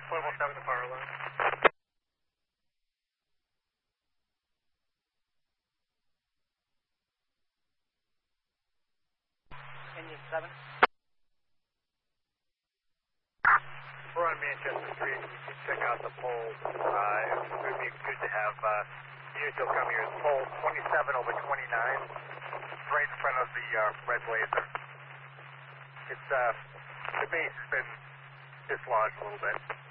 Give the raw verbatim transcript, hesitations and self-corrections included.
four one seven, the fire alarm. Engine seven. We're on Manchester Street. You can check out the pole. Uh, it would be good to have uh, units will come here. It's pole twenty-seven over twenty-nine, right in front of the uh, red blazer. It's, uh, the base has been dislodged a little bit.